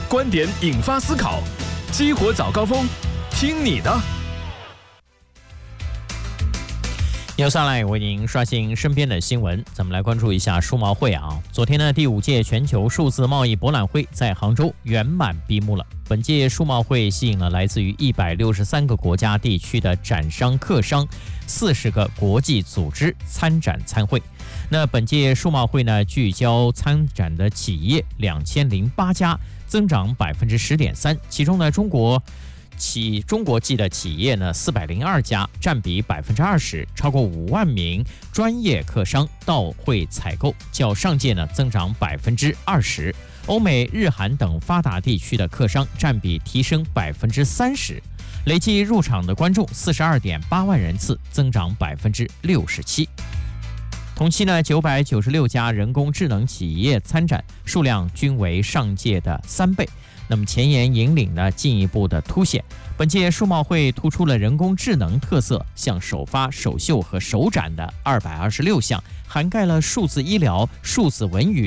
观点引发思考，激活早高峰，听你的。 又上来为您刷新身边的新闻，咱们来关注一下数贸会啊。昨天呢，第5届全球数字贸易博览会在杭州圆满闭幕了。本届数贸会吸引了来自于163个国家地区的展商、客商，40个国际组织参展参会。那本届数贸会呢，聚焦参展的企业2008家，增长10.3%，其中呢，中国籍的企业呢402家，占比20%，超过5万名专业客商到会采购，较上届呢增长20%。欧美、日韩等发达地区的客商占比提升30%，累计入场的观众42.8万人次，增长67%。同期呢，996家人工智能企业参展，数量均为上届的3倍。那么前沿引领呢，进一步的凸显。本届数贸会突出了人工智能特色，像首发、首秀和首展的226项，涵盖了数字医疗、数字文娱、